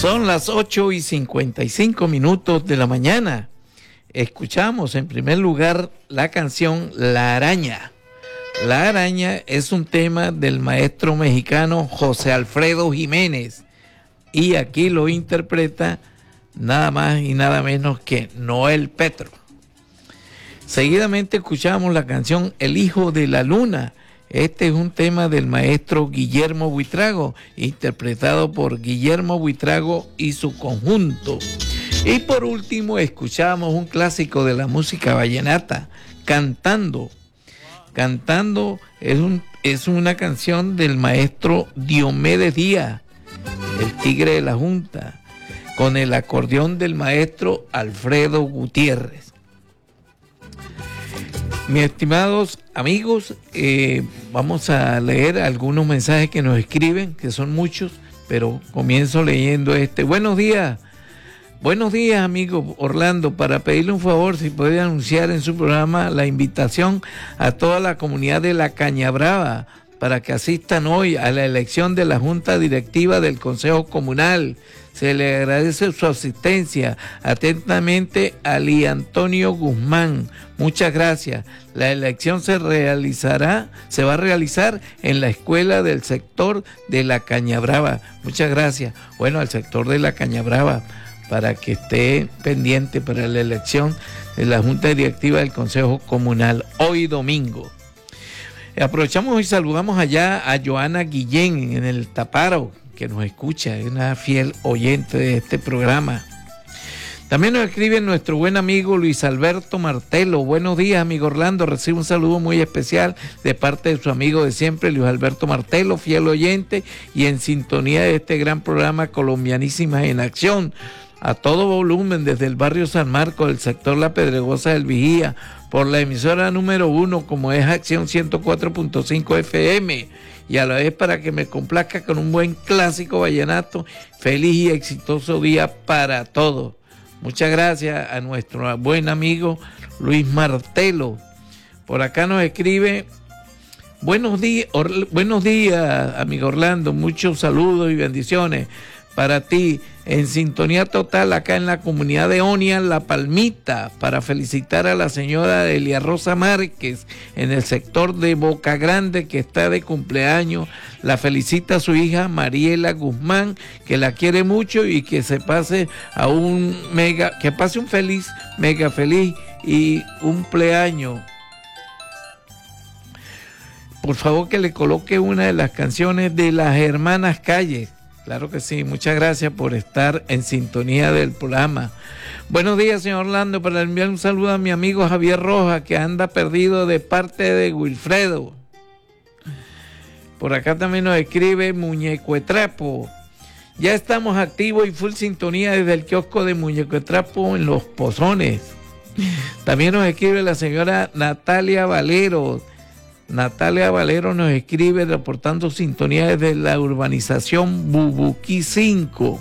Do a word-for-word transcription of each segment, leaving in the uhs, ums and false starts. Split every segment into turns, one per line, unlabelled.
Son las ocho y cincuenta y cinco minutos de la mañana. Escuchamos en primer lugar la canción La Araña. La Araña es un tema del maestro mexicano José Alfredo Jiménez y aquí lo interpreta nada más y nada menos que Noel Petro. Seguidamente escuchamos la canción El Hijo de la Luna. Este es un tema del maestro Guillermo Buitrago, interpretado por Guillermo Buitrago y su conjunto. Y por último escuchamos un clásico de la música vallenata, Cantando. Cantando es, un, es una canción del maestro Diomedes Díaz, el Tigre de la Junta, con el acordeón del maestro Alfredo Gutiérrez. Mis estimados amigos, eh, vamos a leer algunos mensajes que nos escriben, que son muchos, pero comienzo leyendo este. Buenos días, buenos días amigo Orlando, para pedirle un favor si puede anunciar en su programa la invitación a toda la comunidad de La Cañabrava para que asistan hoy a la elección de la Junta Directiva del Consejo Comunal. Se le agradece su asistencia. Atentamente, Ali Antonio Guzmán. Muchas gracias. La elección se realizará, se va a realizar en la escuela del sector de La Cañabrava. Muchas gracias. Bueno, al sector de La Cañabrava, para que esté pendiente para la elección de la Junta Directiva del Consejo Comunal, hoy domingo. Aprovechamos y saludamos allá a Joana Guillén en el Taparo, que nos escucha, es una fiel oyente de este programa. También nos escribe nuestro buen amigo Luis Alberto Martelo. Buenos días, amigo Orlando. Recibe un saludo muy especial de parte de su amigo de siempre, Luis Alberto Martelo, fiel oyente y en sintonía de este gran programa Colombianísimas en Acción. A todo volumen desde el barrio San Marcos, del sector La Pedregosa del Vigía, por la emisora número uno, como es Acción ciento cuatro punto cinco F M, y a la vez para que me complazca con un buen clásico vallenato. Feliz y exitoso día para todos. Muchas gracias a nuestro buen amigo Luis Martelo. Por acá nos escribe: buenos días, Or- buenos días, amigo Orlando, muchos saludos y bendiciones para ti, en sintonía total acá en la comunidad de Onia, La Palmita, para felicitar a la señora Elia Rosa Márquez en el sector de Boca Grande, que está de cumpleaños. La felicita a su hija Mariela Guzmán, que la quiere mucho y que se pase a un mega, que pase un feliz, mega feliz y un cumpleaños. Por favor, que le coloque una de las canciones de las Hermanas Calles. Claro que sí, muchas gracias por estar en sintonía del programa. Buenos días, señor Orlando, para enviar un saludo a mi amigo Javier Rojas, que anda perdido de parte de Wilfredo. Por acá también nos escribe Muñeco de Trapo. Ya estamos activos y full sintonía desde el kiosco de Muñeco de Trapo en Los Pozones. También nos escribe la señora Natalia Valero. Natalia Valero nos escribe reportando sintonía desde la urbanización Bubuquí cinco.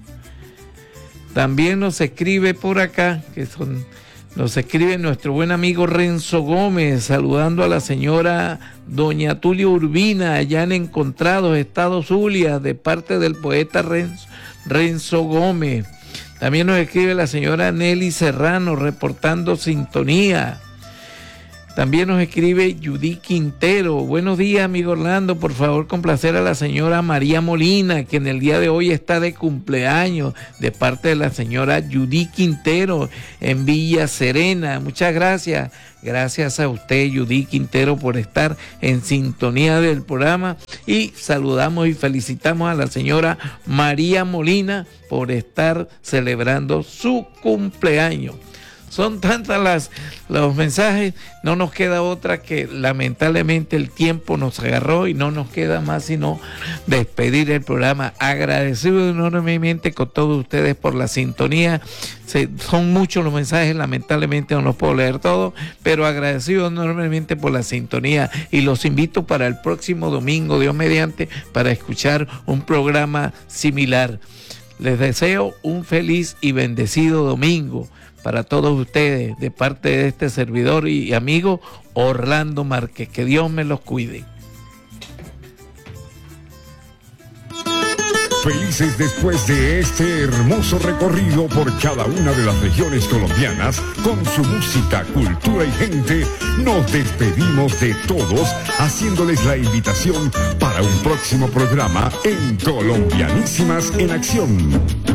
También nos escribe por acá, que son, nos escribe nuestro buen amigo Renzo Gómez, saludando a la señora doña Tulia Urbina, allá en Encontrados, Estado Zulia, de parte del poeta Renzo, Renzo Gómez. También nos escribe la señora Nelly Serrano, reportando sintonía. También nos escribe Judy Quintero. Buenos días, amigo Orlando. Por favor, complacer a la señora María Molina, que en el día de hoy está de cumpleaños, de parte de la señora Judy Quintero en Villa Serena. Muchas gracias. Gracias a usted, Judy Quintero, por estar en sintonía del programa. Y saludamos y felicitamos a la señora María Molina por estar celebrando su cumpleaños. Son tantas las los mensajes, no nos queda otra que lamentablemente el tiempo nos agarró y no nos queda más sino despedir el programa. Agradecido enormemente con todos ustedes por la sintonía. Se, son muchos los mensajes, lamentablemente no los puedo leer todos, pero agradecido enormemente por la sintonía y los invito para el próximo domingo, Dios mediante, para escuchar un programa similar. Les deseo un feliz y bendecido domingo para todos ustedes, de parte de este servidor y amigo Orlando Márquez. Que Dios me los cuide.
Felices después de este hermoso recorrido por cada una de las regiones colombianas, con su música, cultura y gente, nos despedimos de todos, haciéndoles la invitación para un próximo programa en Colombianísimas en Acción.